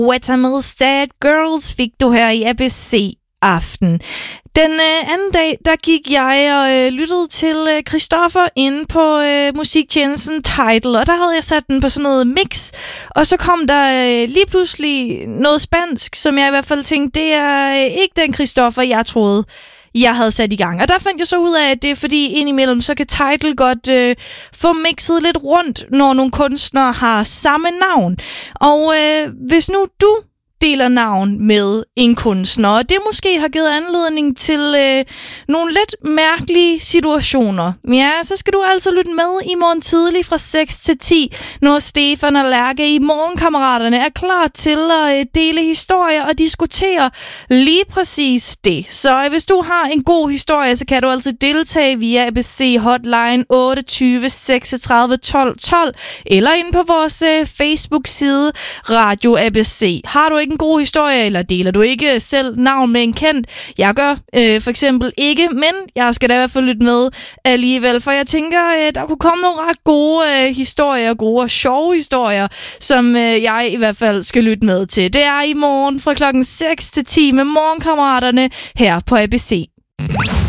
Weta med Sad Girls fik du her i ABC Aften. Den anden dag, der gik jeg og lyttede til Christoffer inde på musiktjenesten Tidal, og der havde jeg sat den på sådan noget mix, og så kom der lige pludselig noget spansk, som jeg i hvert fald tænkte, det er ikke den Christoffer, jeg troede, jeg havde sat i gang. Og der fandt jeg så ud af, at det er fordi indimellem, så kan Tidal godt få mixet lidt rundt, når nogle kunstnere har samme navn. Og hvis nu du deler navn med en kunstner, og det måske har givet anledning til nogle lidt mærkelige situationer. Ja, så skal du altså lytte med i morgen tidlig fra 6 til 10, når Stefan og Lærke i Morgenkammeraterne er klar til at dele historier og diskutere lige præcis det. Så hvis du har en god historie, så kan du altså deltage via ABC Hotline 28 36 12 12, eller ind på vores Facebook-side Radio ABC. Har du ikke en god historie, eller deler du ikke selv navn med en kendt? Jeg gør for eksempel ikke, men jeg skal da i hvert fald lytte med alligevel, for jeg tænker, der kunne komme nogle ret gode historier, gode og sjove historier, som jeg i hvert fald skal lytte med til. Det er i morgen fra klokken 6 til 10 med Morgenkammeraterne her på ABC.